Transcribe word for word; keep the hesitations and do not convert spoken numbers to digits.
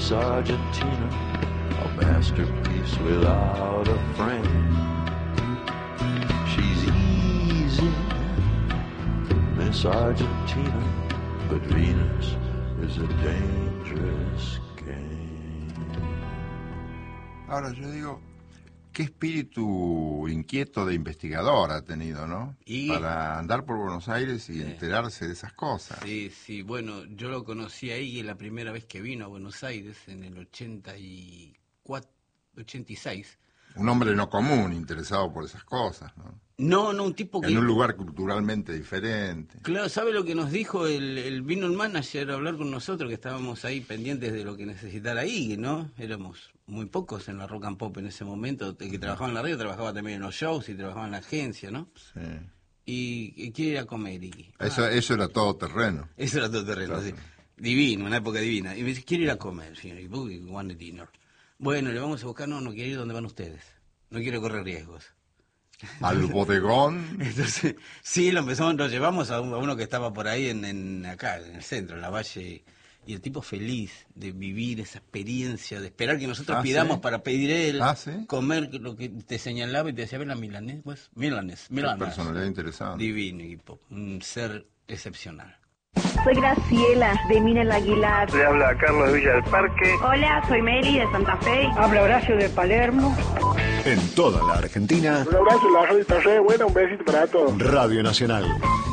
Miss Argentina, a masterpiece without a frame. She's easy, Miss Argentina, but Venus is a dangerous game. Ahora yo digo, qué espíritu inquieto de investigador ha tenido, ¿no? Y... para andar por Buenos Aires y sí. enterarse de esas cosas. Sí, sí, bueno, yo lo conocí ahí la primera vez que vino a Buenos Aires, en el ochenta y cuatro, ochenta y seis. Un hombre no común, interesado por esas cosas, ¿no? No, no, un tipo que... En un lugar culturalmente diferente. Claro, ¿sabe lo que nos dijo? El, el vino el manager a hablar con nosotros, que estábamos ahí pendientes de lo que necesitara ahí, ¿no? Éramos muy pocos en la Rock and Pop en ese momento. El que trabajaba en la radio trabajaba también en los shows y trabajaba en la agencia, ¿no? Sí. Y, y quiere ir a comer. Y, Eso, ah, eso era todo terreno. Eso era todo terreno, Claro. sí. Divino, una época divina. Y me dice, quiero ir a comer, señor. Y we want a dinner. Bueno, le vamos a buscar, no, no quiero ir donde van ustedes. No quiero correr riesgos. Al bodegón. Entonces, sí, lo empezamos, lo llevamos a, un, a uno que estaba por ahí en, en acá, en el centro, en la Valle, y el tipo feliz de vivir esa experiencia, de esperar que nosotros Ah, pidamos ¿sí? para pedir él, Ah, ¿sí? comer lo que te señalaba y te decía, a ver la milanés, pues, milanés, milanés. Personalidad interesante. Divino equipo, un ser excepcional. Soy Graciela, de Minel Aguilar. Le habla Carlos de Villa del Parque. Hola, soy Meli, de Santa Fe. Habla Horacio, de Palermo. En toda la Argentina, Un abrazo, la radio está re buena, un besito para todos. Radio Nacional.